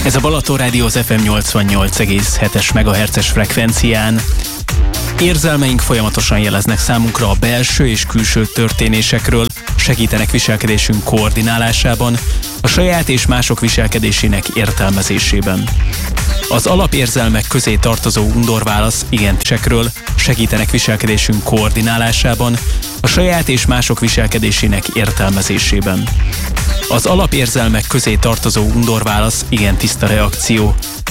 Ez a Balaton Rádió az FM 88,7-es MHz-es frekvencián. Érzelmeink folyamatosan jeleznek számunkra a belső és külső történésekről, segítenek viselkedésünk koordinálásában, a saját és mások viselkedésének értelmezésében. Az alapérzelmek közé tartozó undorválasz igensekről segítenek viselkedésünk koordinálásában, a saját és mások viselkedésének értelmezésében. Az alapérzelmek közé tartozó undorválasz igen tiszta reakció,